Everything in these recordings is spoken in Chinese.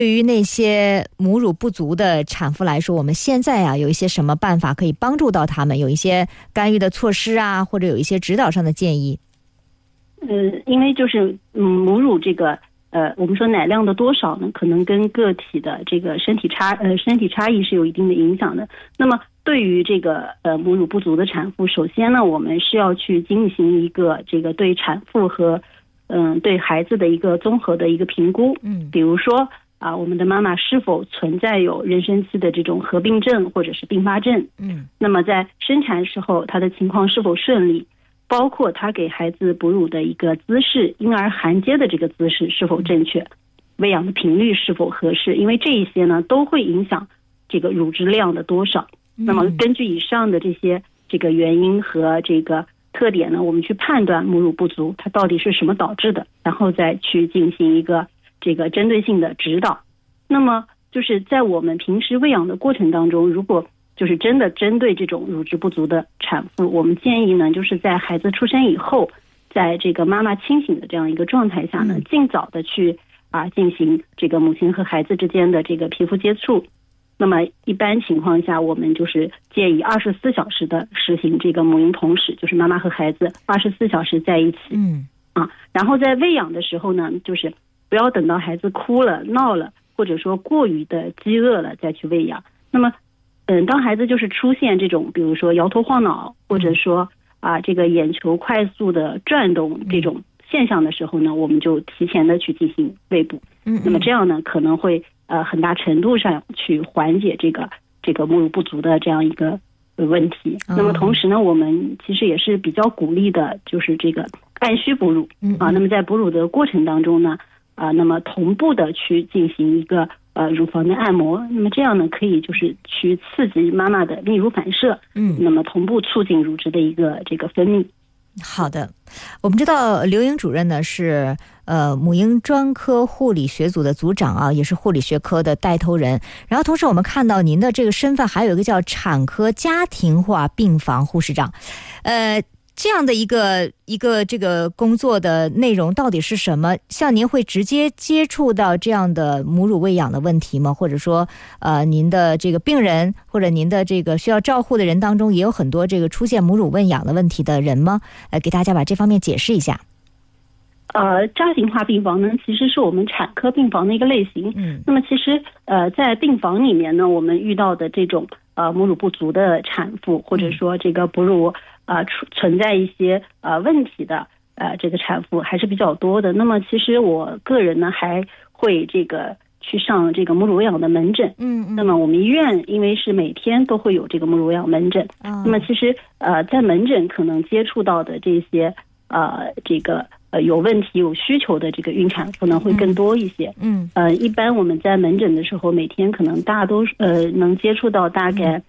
对于那些母乳不足的产妇来说，我们现在啊有一些什么办法可以帮助到他们，有一些干预的措施啊，或者有一些指导上的建议？ 因为就是母乳这个我们说奶量的多少呢，可能跟个体的这个身体差异是有一定的影响的。那么对于这个母乳不足的产妇，首先呢，我们是要去进行一个这个对产妇和对孩子的一个综合的一个评估。比如说我们的妈妈是否存在有妊娠期的这种合并症或者是并发症。那么在生产时候她的情况是否顺利，包括她给孩子哺乳的一个姿势，婴儿含接的这个姿势是否正确，喂养的频率是否合适，因为这一些呢都会影响这个乳汁量的多少。那么根据以上的这个原因和这个特点呢，我们去判断母乳不足它到底是什么导致的，然后再去进行一个这个针对性的指导。那么就是在我们平时喂养的过程当中，如果就是真的针对这种乳汁不足的产妇，我们建议呢，就是在孩子出生以后，在这个妈妈清醒的这样一个状态下呢，尽早的去进行这个母亲和孩子之间的这个皮肤接触。那么一般情况下，我们就是建议24小时的实行这个母婴同室，就是妈妈和孩子24小时在一起。然后在喂养的时候呢，就是不要等到孩子哭了闹了，或者说过于的饥饿了再去喂养。那么当孩子就是出现这种比如说摇头晃脑，或者说这个眼球快速的转动这种现象的时候呢，我们就提前的去进行喂哺。那么这样呢可能会很大程度上去缓解这个母乳不足的这样一个问题。那么同时呢，我们其实也是比较鼓励的就是这个按需哺乳。那么在哺乳的过程当中呢那么同步的去进行一个乳房的按摩，那么这样呢可以就是去刺激妈妈的泌乳反射，那么同步促进乳汁的一个这个分泌。 好的，我们知道刘莹主任呢是母婴专科护理学组的组长啊，也是护理学科的带头人。然后同时我们看到您的这个身份还有一个叫产科家庭化病房护士长，这样的一个这个工作的内容到底是什么？像您会直接接触到这样的母乳喂养的问题吗？或者说您的这个病人或者您的这个需要照护的人当中也有很多这个出现母乳喂养的问题的人吗？给大家把这方面解释一下。 家庭化病房呢其实是我们产科病房的一个类型。那么其实在病房里面呢，我们遇到的这种母乳不足的产妇，或者说这个哺乳存在一些问题的这个产妇还是比较多的。那么其实我个人呢还会这个去上这个母乳喂养的门诊。那么我们医院因为是每天都会有这个母乳喂养门诊。那么其实在门诊可能接触到的这些这个有问题有需求的这个孕产妇呢会更多一些。一般我们在门诊的时候，每天可能大都能接触到大概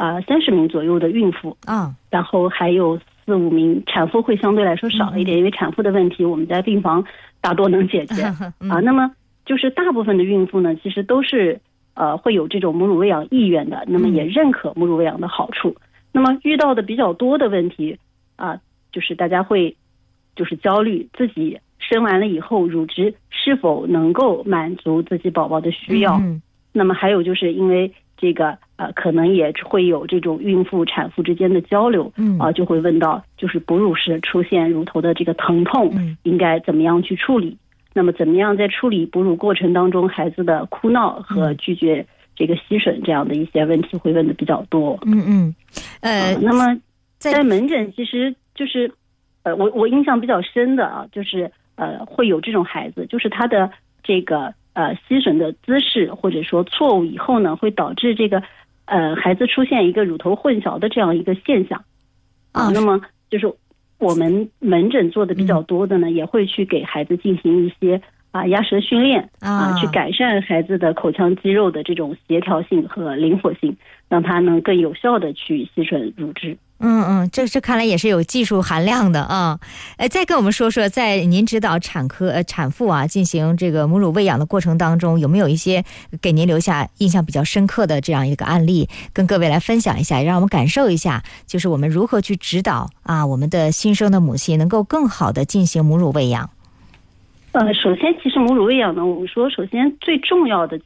30名左右的孕妇。然后还有4-5名产妇会相对来说少一点，因为产妇的问题我们在病房大多能解决。那么就是大部分的孕妇呢，其实都是会有这种母乳喂养意愿的，那么也认可母乳喂养的好处。那么遇到的比较多的问题就是大家会就是焦虑自己生完了以后乳汁是否能够满足自己宝宝的需要。那么还有就是因为这个可能也会有这种孕妇产妇之间的交流。就会问到就是哺乳时出现乳头的这个疼痛应该怎么样去处理。那么怎么样在处理哺乳过程当中孩子的哭闹和拒绝这个吸吮这样的一些问题会问的比较多。那么在门诊其实就是我印象比较深的就是会有这种孩子，就是他的这个吸吮的姿势或者说错误以后呢，会导致这个孩子出现一个乳头混淆的这样一个现象。那么就是我们门诊做的比较多的呢，也会去给孩子进行一些压舌训练去改善孩子的口腔肌肉的这种协调性和灵活性，让他能更有效的去吸吮乳汁。 这看来也是有技术含量的啊。再跟我们说说，在您指导产妇进行这个母乳喂养的过程当中，有没有一些给您留下印象比较深刻的这样一个案例，跟各位来分享一下，让我们感受一下，就是我们如何去指导我们的新生的母亲能够更好的进行母乳喂养。 首先其实母乳喂养呢，我们说首先最重要的